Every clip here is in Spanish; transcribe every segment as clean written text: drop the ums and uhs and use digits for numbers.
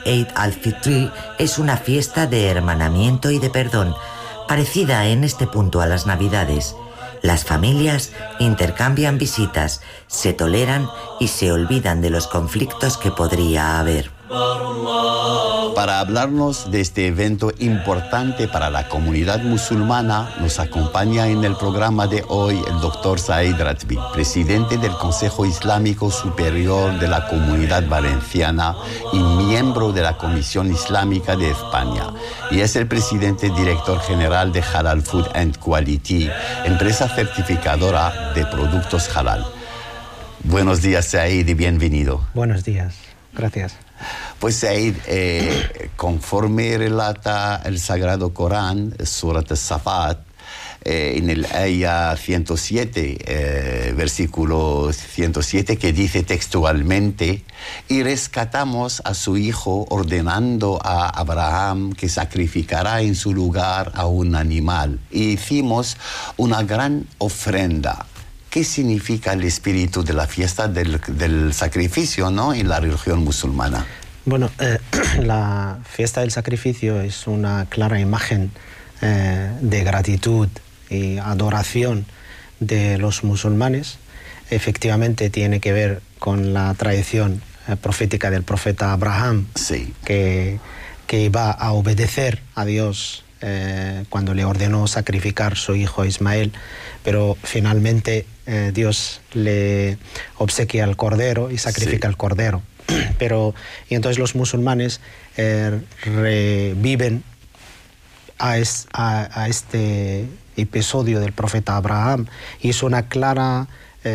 Eid al-Fitr es una fiesta de hermanamiento y de perdón, parecida en este punto a las Navidades. Las familias intercambian visitas, se toleran y se olvidan de los conflictos que podría haber. Para hablarnos de este evento importante para la comunidad musulmana, nos acompaña en el programa de hoy el doctor Said Ratbi, presidente del Consejo Islámico Superior de la Comunidad Valenciana y miembro de la Comisión Islámica de España. Y es el presidente director general de Halal Food and Quality, empresa certificadora de productos halal. Buenos días, Said, y bienvenido. Buenos días, gracias. Pues Said, conforme relata el Sagrado Corán, Surat al-Safat, en el Aya 107, versículo 107, que dice textualmente: y rescatamos a su hijo ordenando a Abraham que sacrificará en su lugar a un animal, y hicimos una gran ofrenda. ¿Qué significa el espíritu de la fiesta del sacrificio, ¿no?, en la religión musulmana? Bueno, la fiesta del sacrificio es una clara imagen de gratitud y adoración de los musulmanes. Efectivamente tiene que ver con la tradición profética del profeta Abraham, sí, que iba a obedecer a Dios cuando le ordenó sacrificar su hijo Ismael, pero finalmente Dios le obsequia el cordero y sacrifica el cordero. Y entonces los musulmanes reviven a este episodio del profeta Abraham, y es una clara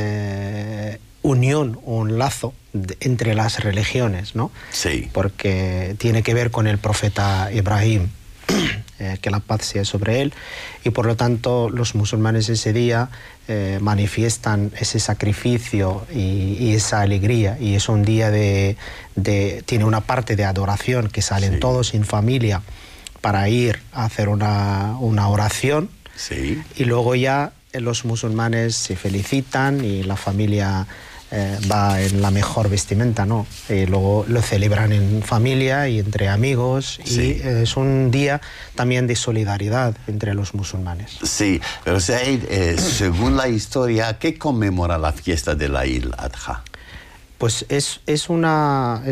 unión, un lazo entre las religiones, ¿no? Sí. Porque tiene que ver con el profeta Ibrahim, que la paz sea sobre él, y por lo tanto los musulmanes ese día manifiestan ese sacrificio y esa alegría, y es un día tiene una parte de adoración, que salen todos en familia para ir a hacer una oración, y luego ya los musulmanes se felicitan y la familia va en la mejor vestimenta, ¿no? Luego lo celebran en familia y entre amigos, y es un día también de solidaridad entre los musulmanes. Sí, pero Said, según la historia, ¿qué conmemora la fiesta de la Eid al-Adha? Pues es una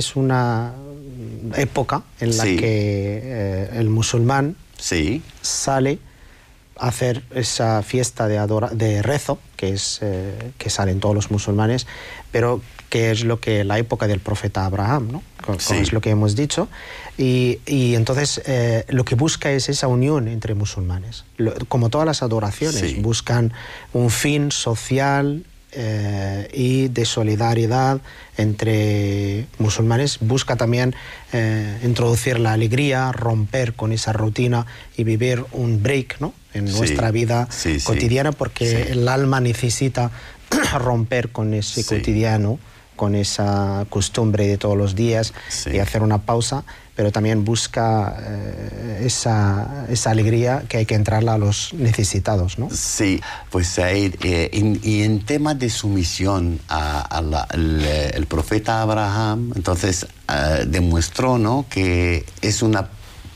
época en la que el musulmán sale a hacer esa fiesta de rezo, que salen todos los musulmanes, pero que es la época del profeta Abraham, ¿no? Como es lo que hemos dicho, y entonces lo que busca es esa unión entre musulmanes. Como todas las adoraciones, buscan un fin social y de solidaridad entre musulmanes. Busca también introducir la alegría, romper con esa rutina y vivir un break, ¿no?, en nuestra vida cotidiana, porque el alma necesita romper con ese cotidiano, con esa costumbre de todos los días, y hacer una pausa, pero también busca esa alegría que hay que entrarla a los necesitados, ¿no? Sí, pues Said, y en tema de sumisión el profeta Abraham, entonces demostró, ¿no?, que es una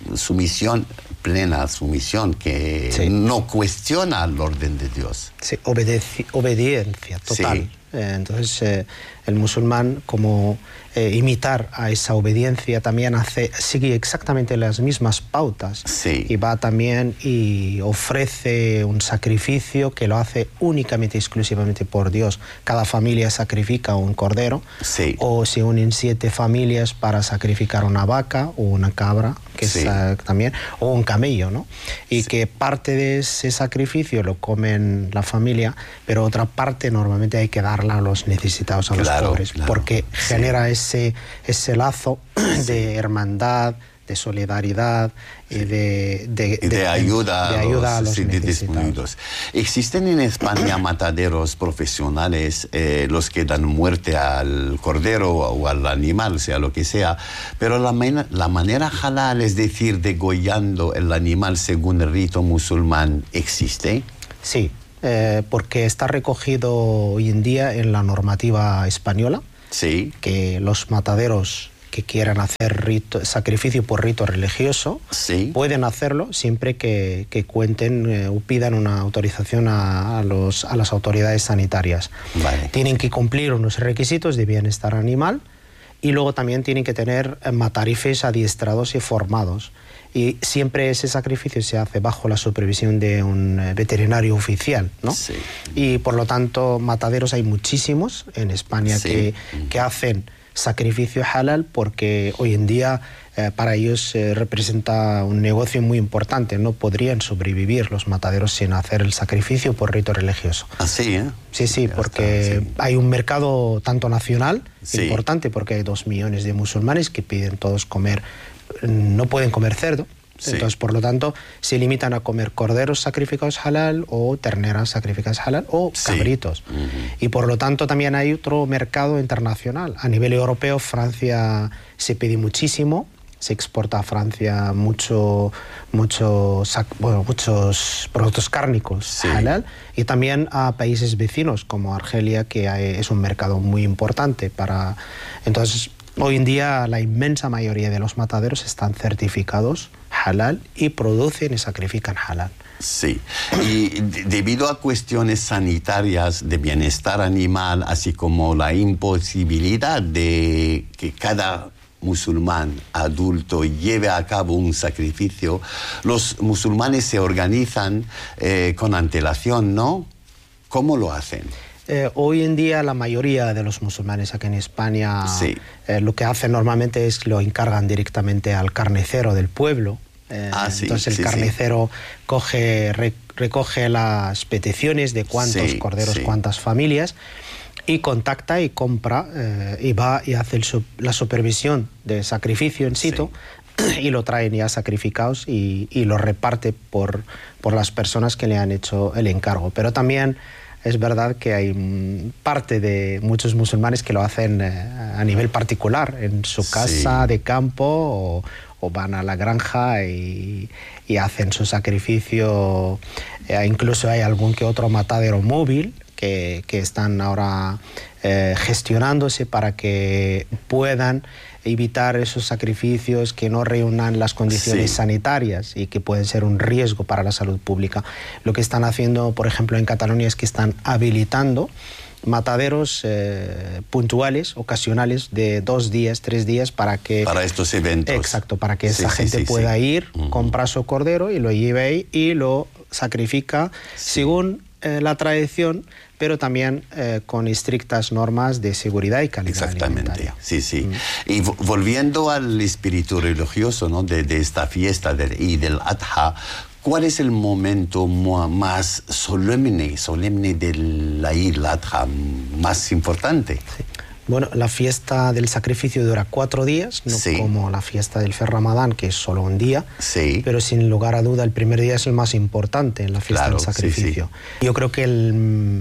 plena sumisión, que no cuestiona el orden de Dios. Sí, obediencia total. Entonces el musulmán, como imitar a esa obediencia, también sigue exactamente las mismas pautas, y va también y ofrece un sacrificio que lo hace únicamente, exclusivamente por Dios. Cada familia sacrifica un cordero, o se unen 7 familias para sacrificar una vaca o una cabra, que es también, o un camello, ¿no? Y que parte de ese sacrificio lo comen la familia, pero otra parte normalmente hay que darla a los necesitados, a los pobres, porque genera ese lazo de hermandad, de solidaridad y de ayuda a los necesitados. ¿Existen en España mataderos profesionales, los que dan muerte al cordero o al animal, sea lo que sea, pero la manera halal, es decir, degollando el animal según el rito musulmán, existe? Sí, porque está recogido hoy en día en la normativa española, que los mataderos que quieran hacer sacrificio por rito religioso, pueden hacerlo siempre que cuenten o pidan una autorización a las autoridades sanitarias. Vale. Tienen que cumplir unos requisitos de bienestar animal y luego también tienen que tener matarifes adiestrados y formados. Y siempre ese sacrificio se hace bajo la supervisión de un veterinario oficial, ¿no? Sí. Y por lo tanto, mataderos hay muchísimos en España que hacen sacrificio halal porque hoy en día para ellos representa un negocio muy importante. No podrían sobrevivir los mataderos sin hacer el sacrificio por rito religioso. Así, ¿eh? Sí, Ya porque está, hay un mercado tanto nacional importante, Sí. porque hay 2 millones de musulmanes que piden todos comer, no pueden comer cerdo. Sí. Entonces, por lo tanto, se limitan a comer corderos sacrificados halal o terneras sacrificadas halal o Sí. cabritos. Y por lo tanto también hay otro mercado internacional. A nivel europeo, Francia se pide muchísimo, se exporta a Francia muchos productos cárnicos Sí. halal, y también a países vecinos como Argelia, que es un mercado muy importante para... Entonces, hoy en día la inmensa mayoría de los mataderos están certificados halal y producen y sacrifican halal. Sí, y debido a cuestiones sanitarias de bienestar animal, así como la imposibilidad de que cada musulmán adulto lleve a cabo un sacrificio, los musulmanes se organizan con antelación, ¿no? ¿Cómo lo hacen? Hoy en día la mayoría de los musulmanes aquí en España lo que hacen normalmente es lo encargan directamente al carnicero del pueblo. Entonces el carnicero recoge las peticiones de cuántos corderos, cuántas familias, y contacta y compra y va y hace la supervisión de sacrificio in situ. Y lo traen ya sacrificados y lo reparte por las personas que le han hecho el encargo. Pero también es verdad que hay parte de muchos musulmanes que lo hacen a nivel particular, en su casa de campo, o van a la granja y hacen su sacrificio. Incluso hay algún que otro matadero móvil que están ahora gestionándose para que puedan evitar esos sacrificios que no reúnan las condiciones sanitarias y que pueden ser un riesgo para la salud pública. Lo que están haciendo, por ejemplo, en Cataluña es que están habilitando mataderos puntuales, ocasionales, de 2 días, 3 días, para estos eventos. Exacto, para que esa gente pueda ir, comprar su cordero y lo lleve ahí y lo sacrifica según la tradición, pero también con estrictas normas de seguridad y calidad alimentaria. Y volviendo al espíritu religioso, ¿no?, de esta fiesta del Eid al-Adha, ¿cuál es el momento más solemne del Eid al-Adha, más importante? Bueno, la fiesta del sacrificio dura 4 días, no como la fiesta del Fer Ramadán, que es solo un día, pero sin lugar a duda el primer día es el más importante en la fiesta del sacrificio. Yo creo que el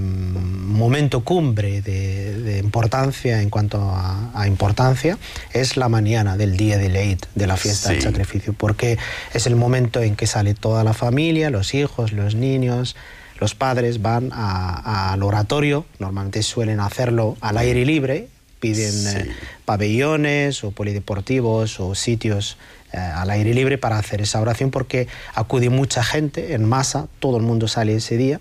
momento cumbre de importancia, en cuanto a importancia, es la mañana del día del Eid, de la fiesta del sacrificio, porque es el momento en que sale toda la familia, los hijos, los niños, los padres van al oratorio. Normalmente suelen hacerlo al aire libre, piden pabellones o polideportivos o sitios al aire libre para hacer esa oración, porque acude mucha gente en masa, todo el mundo sale ese día,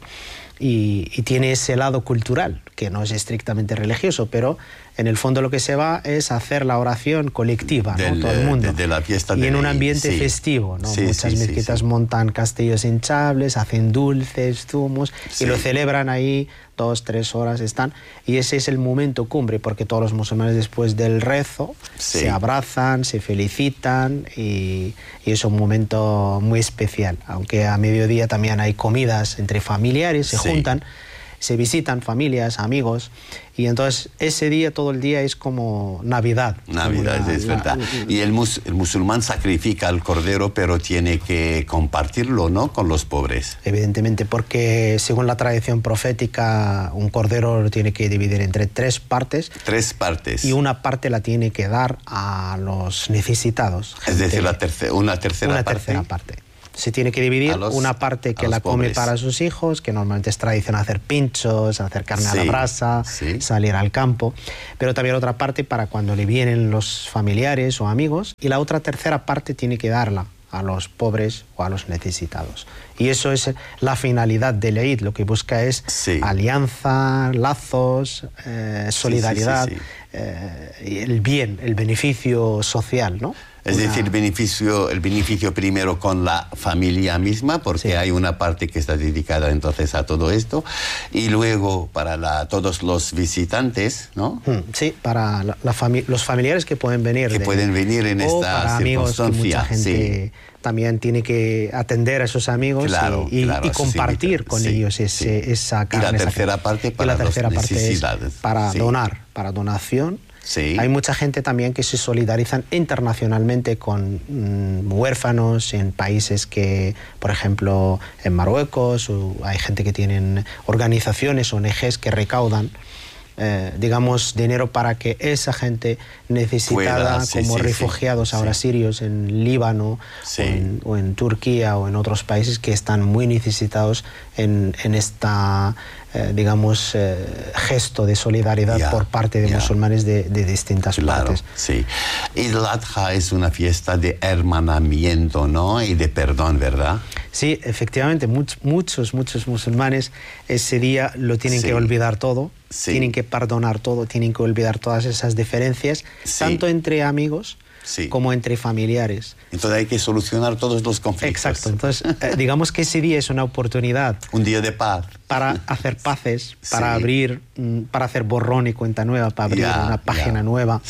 y tiene ese lado cultural, que no es estrictamente religioso, pero en el fondo lo que se va es hacer la oración colectiva, ¿no? Todo el mundo. De la fiesta y en un ambiente festivo, ¿no? Muchas mezquitas montan castillos hinchables, hacen dulces, zumos, y lo celebran ahí 2, 3 horas están, y ese es el momento cumbre, porque todos los musulmanes después del rezo se abrazan, se felicitan, y es un momento muy especial, aunque a mediodía también hay comidas entre familiares, se juntan, se visitan familias, amigos, y entonces ese día, todo el día, es como Navidad. Es verdad. Y el musulmán sacrifica al cordero, pero tiene que compartirlo, ¿no?, con los pobres. Evidentemente, porque según la tradición profética, un cordero lo tiene que dividir entre 3 partes. 3 partes. Y una parte la tiene que dar a los necesitados. Es decir, una tercera parte. Una tercera parte. Se tiene que dividir una parte que la come para sus hijos, que normalmente es tradicional hacer pinchos, hacer carne a la brasa, salir al campo, pero también otra parte para cuando le vienen los familiares o amigos, y la otra tercera parte tiene que darla a los pobres o a los necesitados. Y eso es la finalidad del Eid, lo que busca es alianza, lazos, solidaridad, el bien, el beneficio social, ¿no? Es decir, el beneficio primero con la familia misma, porque hay una parte que está dedicada entonces a todo esto, y luego para todos los visitantes, ¿no? Sí, para los familiares que pueden venir. Pueden venir en esta circunstancia. Mucha gente también tiene que atender a esos amigos y compartir con ellos esa carne. Y la tercera parte para las necesidades. Para donar, para donación. Hay mucha gente también que se solidarizan internacionalmente con huérfanos en países que, por ejemplo, en Marruecos, hay gente que tienen organizaciones, ONGs que recaudan, digamos, dinero para que esa gente necesitada, como refugiados ahora sirios en Líbano o en Turquía o en otros países que están muy necesitados en esta digamos, gesto de solidaridad por parte de musulmanes de distintas partes. Sí. Eid al-Adha es una fiesta de hermanamiento, ¿no? Y de perdón, ¿verdad? Sí, efectivamente, muchos musulmanes ese día lo tienen que olvidar todo, tienen que perdonar todo, tienen que olvidar todas esas diferencias, tanto entre amigos como entre familiares. Entonces hay que solucionar todos los conflictos. Exacto. Entonces, digamos que ese día es una oportunidad. Un día de paz. Para hacer paces, para abrir, para hacer borrón y cuenta nueva, para abrir una página nueva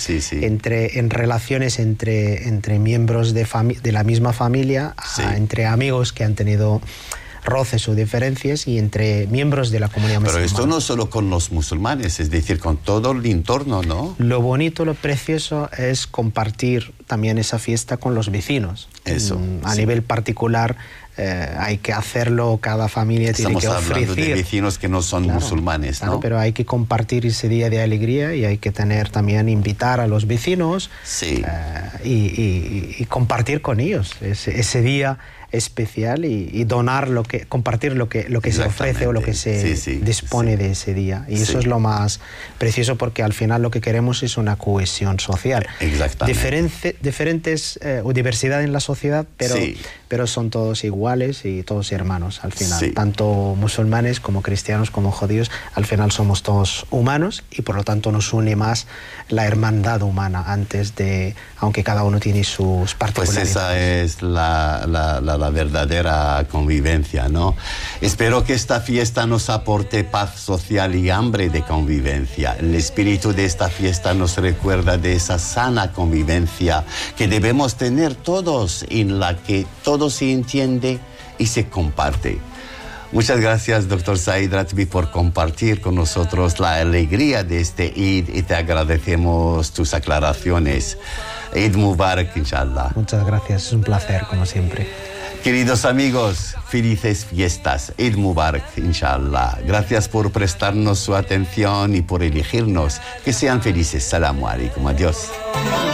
en relaciones entre miembros de la misma familia, entre amigos que han tenido roces o diferencias y entre miembros de la comunidad musulmana. Pero esto no solo con los musulmanes, es decir, con todo el entorno, ¿no? Lo bonito, lo precioso es compartir también esa fiesta con los vecinos. Eso. A nivel particular hay que hacerlo, cada familia tiene que ofrecer. Estamos hablando de vecinos que no son musulmanes, ¿no? Pero hay que compartir ese día de alegría y hay que invitar a los vecinos y compartir con ellos ese día especial y donar compartir lo que se ofrece o lo que se dispone de ese día. Y eso es lo más precioso, porque al final lo que queremos es una cohesión social. Exactamente. Diferentes o diversidad en la sociedad, pero son todos iguales y todos hermanos al final. Tanto musulmanes como cristianos como judíos, al final somos todos humanos y por lo tanto nos une más la hermandad humana aunque cada uno tiene sus particularidades. Pues esa es la verdadera convivencia, ¿no? Espero que esta fiesta nos aporte paz social y hambre de convivencia. El espíritu de esta fiesta nos recuerda de esa sana convivencia que debemos tener todos, en la que todo se entiende y se comparte. Muchas gracias, Dr. Said Ratbi, por compartir con nosotros la alegría de este Eid y te agradecemos tus aclaraciones. Eid Mubarak, inshallah. Muchas gracias, es un placer, como siempre. Queridos amigos, felices fiestas. Eid Mubarak, inshallah. Gracias por prestarnos su atención y por elegirnos. Que sean felices. Salamu alaikum. Adiós.